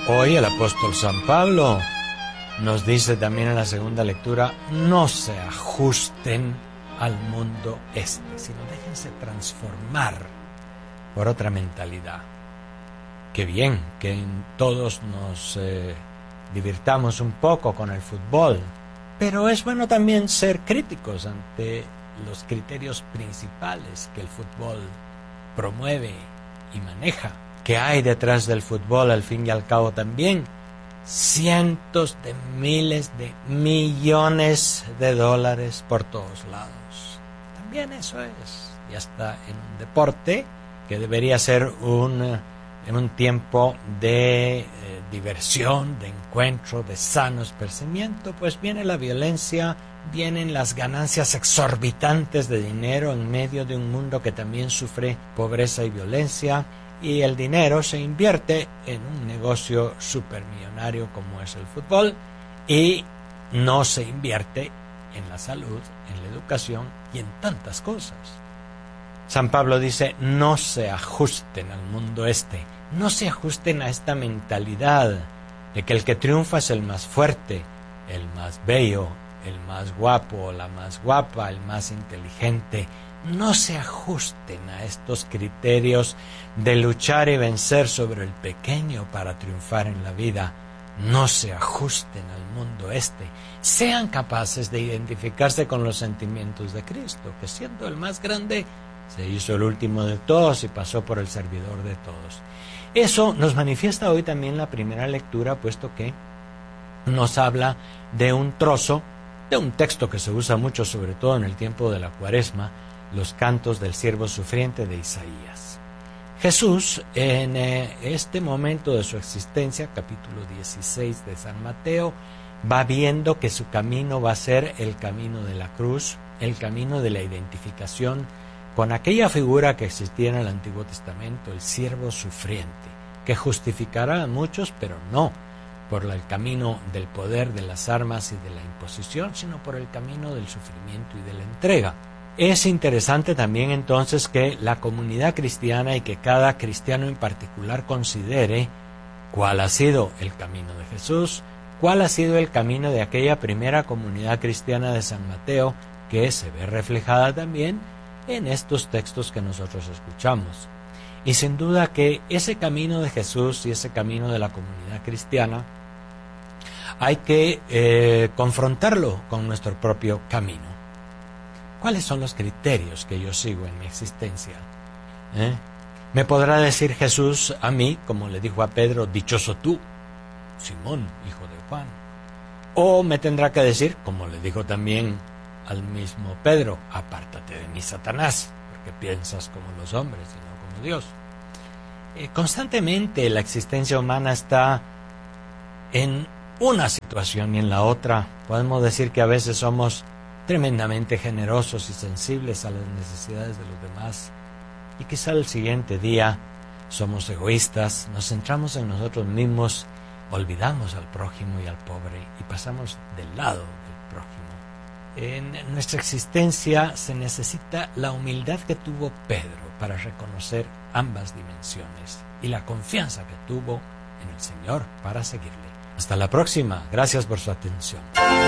Hoy el apóstol San Pablo nos dice también en la segunda lectura: no se ajusten al mundo sino déjense transformar por otra mentalidad. Qué bien que todos nos divirtamos un poco con el fútbol, pero es bueno también ser críticos ante los criterios principales que el fútbol promueve y maneja. ¿Qué hay detrás del fútbol? Al fin y al cabo también cientos de miles de millones de dólares por todos lados. También eso es, ya está en un deporte que debería ser en un tiempo de diversión, de encuentro, de sano esparcimiento, pues viene la violencia, vienen las ganancias exorbitantes de dinero en medio de un mundo que también sufre pobreza y violencia, y el dinero se invierte en un negocio supermillonario como es el fútbol, y no se invierte en la salud, en la educación y en tantas cosas. San Pablo dice: no se ajusten al mundo no se ajusten a esta mentalidad de que el que triunfa es el más fuerte, el más bello, el más guapo, la más guapa, el más inteligente. No se ajusten a estos criterios de luchar y vencer sobre el pequeño para triunfar en la vida. No se ajusten al mundo Sean capaces de identificarse con los sentimientos de Cristo, que siendo el más grande, se hizo el último de todos y pasó por el servidor de todos. Eso nos manifiesta hoy también la primera lectura, puesto que nos habla de un trozo, de un texto que se usa mucho, sobre todo en el tiempo de la Cuaresma, los cantos del siervo sufriente de Isaías. Jesús, en este momento de su existencia, capítulo 16 de San Mateo, va viendo que su camino va a ser el camino de la cruz, el camino de la identificación con aquella figura que existía en el Antiguo Testamento, el siervo sufriente, que justificará a muchos, pero no por el camino del poder, de las armas y de la imposición, sino por el camino del sufrimiento y de la entrega. Es interesante también entonces que la comunidad cristiana y que cada cristiano en particular considere cuál ha sido el camino de Jesús, cuál ha sido el camino de aquella primera comunidad cristiana de San Mateo, que se ve reflejada también en estos textos que nosotros escuchamos. Y sin duda que ese camino de Jesús y ese camino de la comunidad cristiana hay que confrontarlo con nuestro propio camino. ¿Cuáles son los criterios que yo sigo en mi existencia? Me podrá decir Jesús a mí, como le dijo a Pedro: dichoso tú, Simón, hijo de Juan. O me tendrá que decir, como le dijo también al mismo Pedro: apártate de mí, Satanás, porque piensas como los hombres y no como Dios. Constantemente la existencia humana está en una situación y en la otra. Podemos decir que a veces somos tremendamente generosos y sensibles a las necesidades de los demás, y quizá el siguiente día somos egoístas, nos centramos en nosotros mismos, olvidamos al prójimo y al pobre y pasamos del lado del prójimo. En nuestra existencia se necesita la humildad que tuvo Pedro para reconocer ambas dimensiones y la confianza que tuvo en el Señor para seguirle. Hasta la próxima. Gracias por su atención.